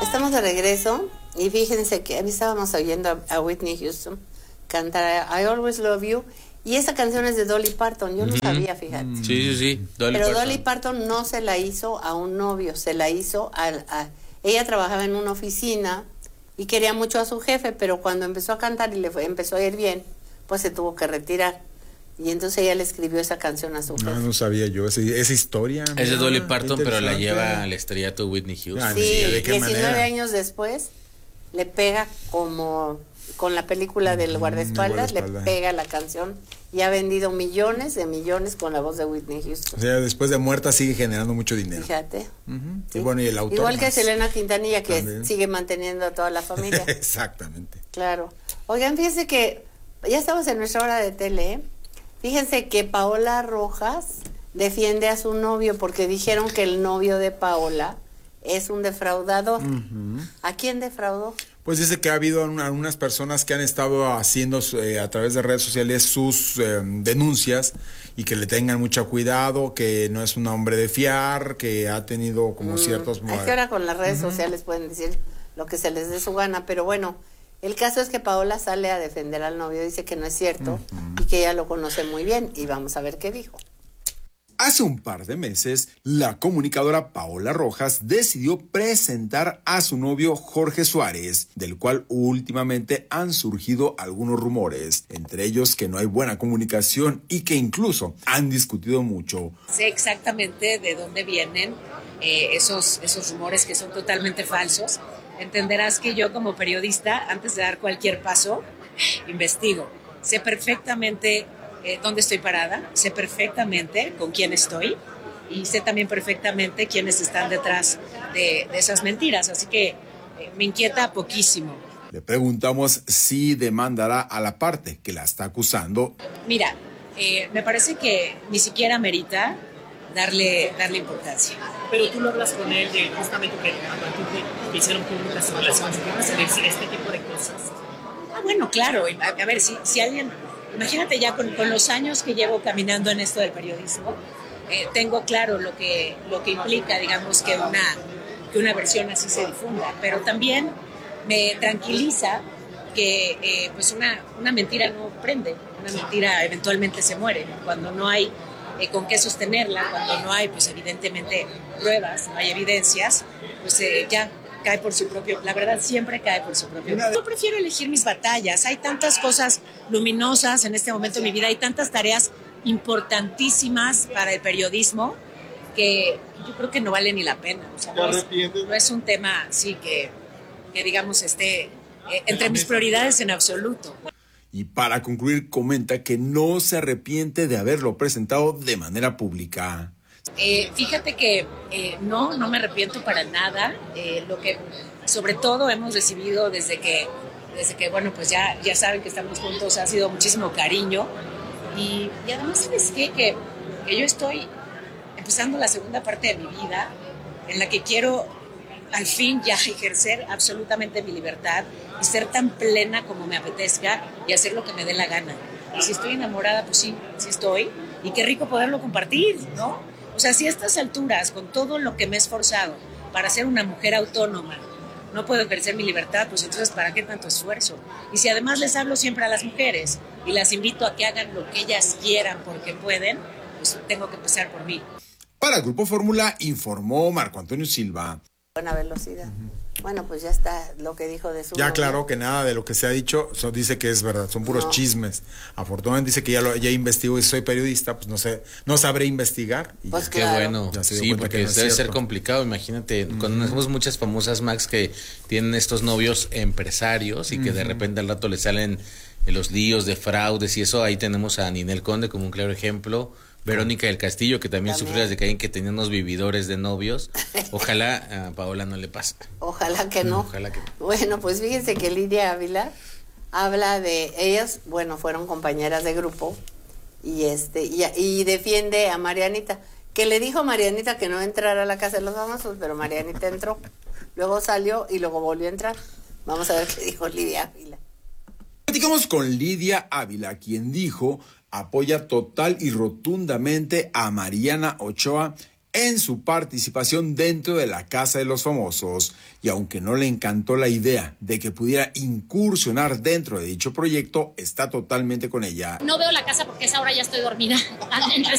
Estamos de regreso y fíjense que estábamos oyendo a Whitney Houston cantar I Always Love You y esa canción es de Dolly Parton, yo no sabía, fíjate. Sí, Pero Dolly Parton no se la hizo a un novio, se la hizo ella trabajaba en una oficina y quería mucho a su jefe, pero cuando empezó a cantar y empezó a ir bien, pues se tuvo que retirar. Y entonces ella le escribió esa canción a su jefe. No sabía yo esa historia. Es de Dolly Parton, pero la lleva al estrellato Whitney Houston. Sí, 19 años después le pega como con la película del guardaespaldas, le pega la canción y ha vendido millones de millones con la voz de Whitney Houston. O sea, después de muerta sigue generando mucho dinero. Fíjate. Sí. Y bueno, y el autor igual que más. Selena Quintanilla, que también sigue manteniendo a toda la familia. Exactamente. Claro. Oigan, fíjense que ya estamos en nuestra hora de tele, ¿eh? Fíjense que Paola Rojas defiende a su novio porque dijeron que el novio de Paola es un defraudador. ¿A quién defraudó? Pues dice que ha habido algunas personas que han estado haciendo a través de redes sociales sus denuncias y que le tengan mucho cuidado, que no es un hombre de fiar, que ha tenido como ciertos... Es que ahora con las redes sociales pueden decir lo que se les dé su gana, pero bueno, el caso es que Paola sale a defender al novio, dice que no es cierto y que ella lo conoce muy bien y vamos a ver qué dijo. Hace un par de meses, la comunicadora Paola Rojas decidió presentar a su novio Jorge Suárez, del cual últimamente han surgido algunos rumores, entre ellos que no hay buena comunicación y que incluso han discutido mucho. Sé exactamente de dónde vienen esos rumores que son totalmente falsos. Entenderás que yo como periodista, antes de dar cualquier paso, investigo. Sé perfectamente dónde estoy parada, sé perfectamente con quién estoy y sé también perfectamente quiénes están detrás de esas mentiras, así que me inquieta poquísimo. Le preguntamos si demandará a la parte que la está acusando. Mira, me parece que ni siquiera merita darle importancia. Pero tú lo hablas con él de justamente que a partir de que hicieron públicas sus relaciones, ¿qué vas a decir este tipo de cosas? Ah, bueno, claro, a ver, si alguien... Imagínate ya con los años que llevo caminando en esto del periodismo, tengo claro lo que implica, digamos, que una versión así se difunda, pero también me tranquiliza que pues una mentira no prende, una mentira eventualmente se muere, cuando no hay con qué sostenerla, cuando no hay pues evidentemente pruebas, no hay evidencias, pues ya cae por su propio, la verdad siempre cae por su propio. Yo prefiero elegir mis batallas, hay tantas cosas luminosas en este momento de mi vida, hay tantas tareas importantísimas para el periodismo que yo creo que no vale ni la pena. O sea, no es un tema así que digamos esté entre mis prioridades en absoluto. Y para concluir comenta que no se arrepiente de haberlo presentado de manera pública. Fíjate que no me arrepiento para nada. Lo que sobre todo hemos recibido desde que bueno, pues ya saben que estamos juntos, ha sido muchísimo cariño. Y además, ¿sabes qué? Que yo estoy empezando la segunda parte de mi vida en la que quiero al fin ya ejercer absolutamente mi libertad y ser tan plena como me apetezca y hacer lo que me dé la gana. Y si estoy enamorada, pues sí estoy. Y qué rico poderlo compartir, ¿no? O sea, si a estas alturas, con todo lo que me he esforzado para ser una mujer autónoma, no puedo ejercer mi libertad, pues entonces ¿para qué tanto esfuerzo? Y si además les hablo siempre a las mujeres y las invito a que hagan lo que ellas quieran porque pueden, pues tengo que empezar por mí. Para el Grupo Fórmula informó Marco Antonio Silva. Buena velocidad. Bueno, pues ya está lo que dijo de su Ya novio. aclaró que nada de lo que se ha dicho dice que es verdad, son puros chismes. Afortunadamente dice que ya investigó y soy periodista, pues no sabré investigar. Y pues qué claro. bueno, sí, porque debe ser complicado, imagínate, conocemos muchas famosas Max que tienen estos novios empresarios y que de repente al rato le salen los líos de fraudes y eso. Ahí tenemos a Ninel Conde como un claro ejemplo. Verónica del Castillo, que también sufrió desde que tenía unos vividores de novios. Ojalá a Paola no le pase. Ojalá que no. Ojalá que no. Bueno, pues fíjense que Lidia Ávila habla de ellas, bueno, fueron compañeras de grupo y defiende a Marianita, que le dijo a Marianita que no entrara a la casa de los famosos, pero Marianita entró, luego salió y luego volvió a entrar. Vamos a ver qué dijo Lidia Ávila. Platicamos con Lidia Ávila, quien dijo apoya total y rotundamente a Mariana Ochoa en su participación dentro de la Casa de los Famosos, y aunque no le encantó la idea de que pudiera incursionar dentro de dicho proyecto, está totalmente con ella. No veo la casa porque a esa hora ya estoy dormida. Entre